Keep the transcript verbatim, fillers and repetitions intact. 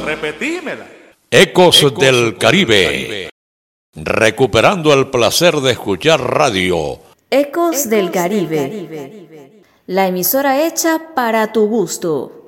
Repetímela. Ecos, Ecos del, del Caribe. Caribe. Recuperando el placer de escuchar radio. Ecos, Ecos del, Caribe. del Caribe. La emisora hecha para tu gusto.